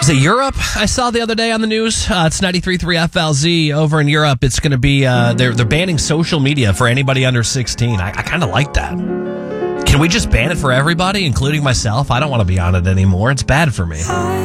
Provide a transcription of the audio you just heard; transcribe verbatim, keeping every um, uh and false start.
Is it Europe? I saw the other day on the news. Uh, it's ninety-three point three F L Z over in Europe. It's going to be, uh, they're, they're banning social media for anybody under sixteen. I, I kind of like that. Can we just ban it for everybody, including myself? I don't want to be on it anymore. It's bad for me.